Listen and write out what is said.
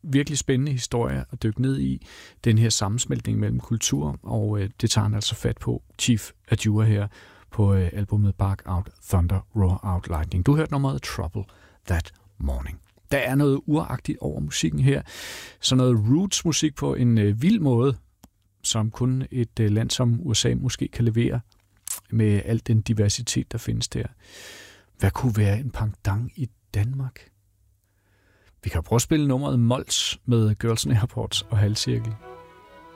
virkelig spændende historie at dykke ned i, den her sammensmeltning mellem kultur, og det tager han altså fat på, Chief Adjua her på albumet Bark Out Thunder, Roar Out Lightning. Du hørte nummeret Trouble That Morning. Der er noget uragtigt over musikken her, så noget roots-musik på en vild måde, som kun et land som USA måske kan levere, med al den diversitet, der findes der. Hvad kunne være en pendant i Danmark? Vi kan prøve at spille nummeret Mols med Girls and Airports og Halvcirkel.